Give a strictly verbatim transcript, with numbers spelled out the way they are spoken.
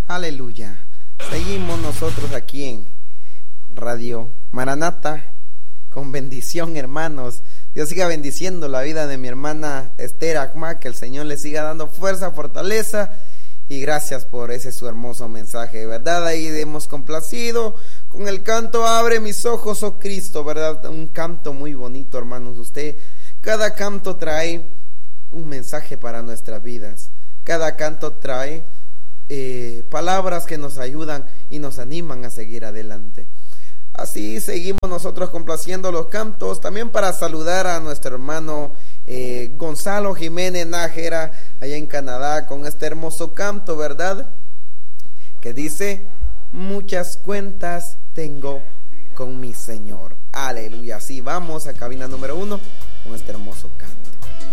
Aleluya. Seguimos nosotros aquí en Radio Maranata con bendición, hermanos. Dios siga bendiciendo la vida de mi hermana Esther Akma, que el Señor le siga dando fuerza, fortaleza, y gracias por ese su hermoso mensaje, ¿verdad? Ahí hemos complacido con el canto Abre mis ojos, oh Cristo, ¿verdad? Un canto muy bonito, hermanos. Usted, cada canto trae un mensaje para nuestras vidas. Cada canto trae eh, palabras que nos ayudan y nos animan a seguir adelante. Así seguimos nosotros complaciendo los cantos, también para saludar a nuestro hermano eh, Gonzalo Jiménez Nájera, allá en Canadá, con este hermoso canto, ¿verdad? Que dice: muchas cuentas tengo con mi Señor. Aleluya. Así vamos a cabina número uno con este hermoso canto.